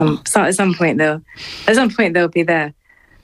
So at some point they'll be there.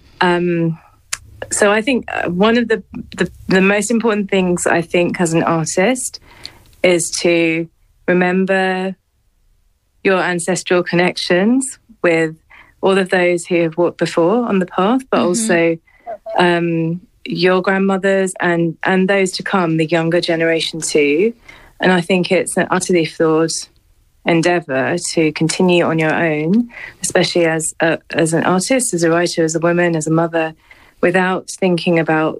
So I think one of the most important things, I think, as an artist is to remember your ancestral connections with all of those who have walked before on the path, but also your grandmothers and those to come, the younger generation too. And I think it's an utterly flawed endeavour to continue on your own, especially as an artist, as a writer, as a woman, as a mother, without thinking about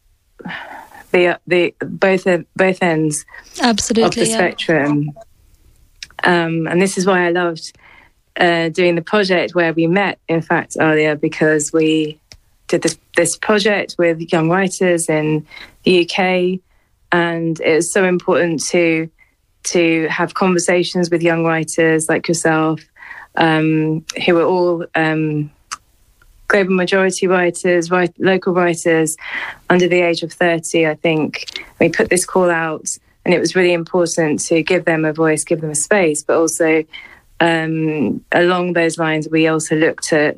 the both ends of the spectrum. And this is why I loved doing the project where we met, in fact, earlier, because we did this project with young writers in the UK, and it was so important to have conversations with young writers like yourself, who were all global majority writers, local writers under the age of 30, I think. We put this call out, and it was really important to give them a voice, give them a space, but also along those lines, we also looked at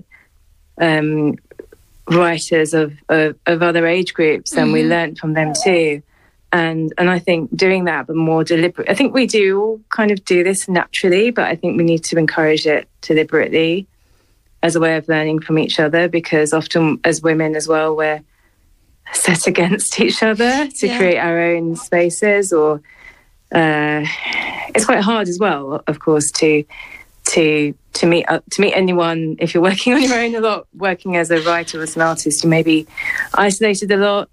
writers of other age groups, and we learned from them too. And I think doing that, but more deliberate. I think we do all kind of do this naturally, but I think we need to encourage it deliberately as a way of learning from each other, because often as women as well, we're set against each other to create our own spaces, or it's quite hard as well, of course, to meet anyone. If you're working on your own a lot, working as a writer or as an artist, you may be isolated a lot,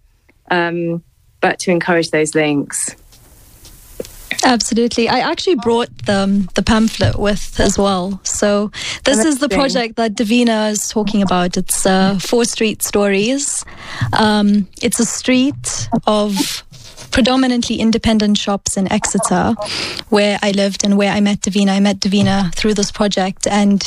but to encourage those links. Absolutely. I actually brought the pamphlet with as well. So this is the project that Davina is talking about. It's 4 Street Stories. It's a street of predominantly independent shops in Exeter, where I lived and where I met Davina. I met Davina through this project, and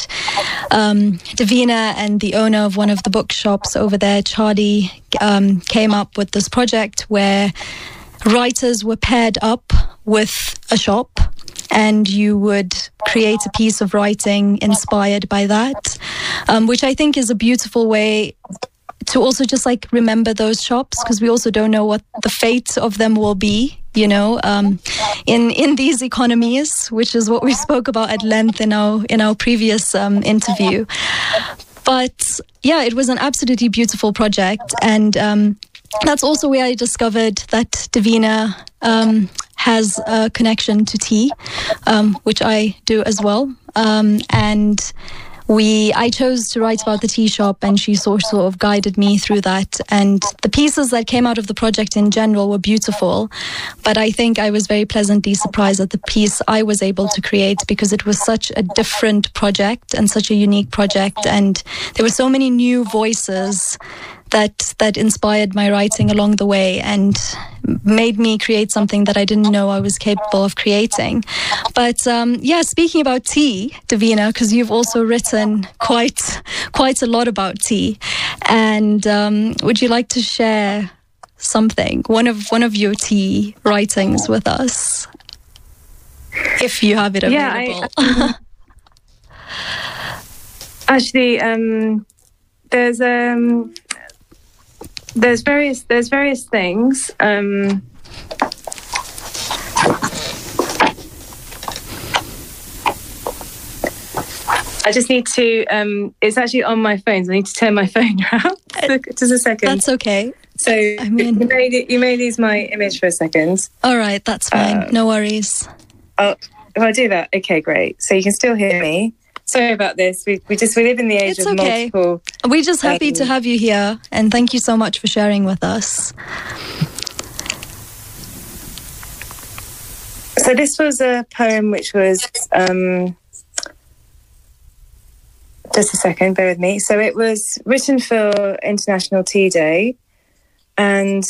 Davina and the owner of one of the bookshops over there, Charlie, came up with this project where writers were paired up with a shop, and you would create a piece of writing inspired by that, which I think is a beautiful way to also just like remember those shops, because we also don't know what the fate of them will be, you know, in these economies, which is what we spoke about at length in our previous interview. But yeah, it was an absolutely beautiful project, and that's also where I discovered that Davina has a connection to tea, which I do as well. And I chose to write about the tea shop, and she sort of guided me through that. And the pieces that came out of the project in general were beautiful, but I think I was very pleasantly surprised at the piece I was able to create, because it was such a different project and such a unique project, and there were so many new voices that inspired my writing along the way and made me create something that I didn't know I was capable of creating. But speaking about tea, Davina, because you've also written quite a lot about tea, and would you like to share something, one of your tea writings with us, if you have it available? Yeah, actually, there's various things. I just need to. It's actually on my phone, so I need to turn my phone around. Just a second. That's okay. So you may lose my image for a second. All right, that's fine. No worries. If I do that, okay, great. So you can still hear me. Sorry about this. We live in the age of multiple. We're just happy to have you here, and thank you so much for sharing with us. So this was a poem which was just a second, bear with me. So it was written for International Tea Day, and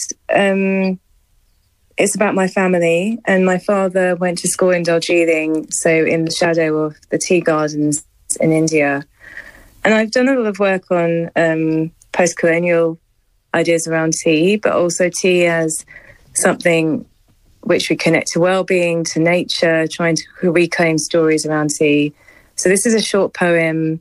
it's about my family. And my father went to school in Darjeeling, so in the shadow of the tea gardens in India. And I've done a lot of work on post-colonial ideas around tea, but also tea as something which we connect to well-being, to nature, trying to reclaim stories around tea, So this is a short poem